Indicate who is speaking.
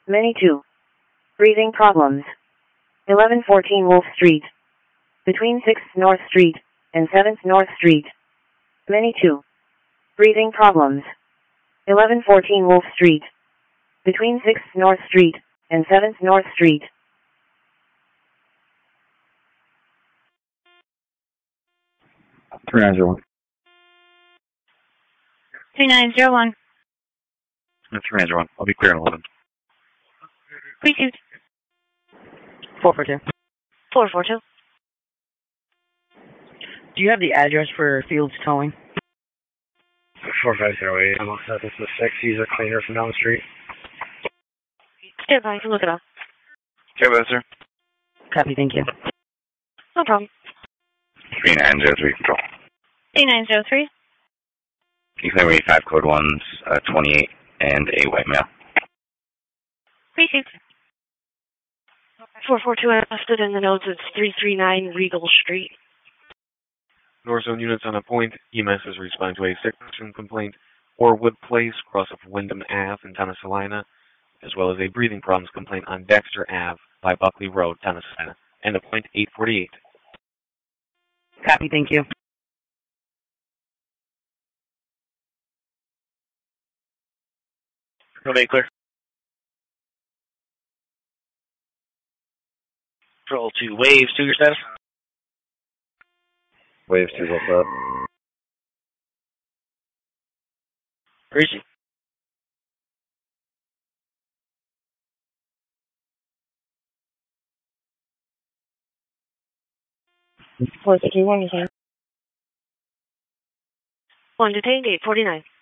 Speaker 1: Many 2. Breathing problems. 1114 Wolf Street. Between 6th North Street and 7th North Street. Many 2. Breathing problems. 1114 Wolf Street. Between 6th North Street and 7th North Street.
Speaker 2: Three nine zero one.
Speaker 3: 3901.
Speaker 2: 3901. I'll be clear in 11.
Speaker 3: Pursuit.
Speaker 4: 442.
Speaker 3: 442.
Speaker 4: Do you have the address for Fields Towing?
Speaker 5: 4508. I'm all set. This is a 6 user cleaner from down the street.
Speaker 3: Stand by to look it up.
Speaker 2: Okay, well, sir.
Speaker 4: Copy, thank you.
Speaker 3: No problem.
Speaker 2: 3903 control.
Speaker 3: 3903.
Speaker 2: You can read 5 code 1s, 28, and a white male.
Speaker 3: Pursuit. 442 I listed in the notes. It's 339 Regal Street.
Speaker 6: North Zone units on a point. EMS is responding to a sick-person complaint. Orwood Place, cross of Wyndham Ave in Town of Salina, as well as a breathing problems complaint on Dexter Ave by Buckley Road, Town of Salina. And a point 848.
Speaker 4: Copy, thank you.
Speaker 5: Remain clear.
Speaker 7: Control 2 waves to your status.
Speaker 2: Waves 2, what's up?
Speaker 7: Appreciate it.
Speaker 3: One detained, 849.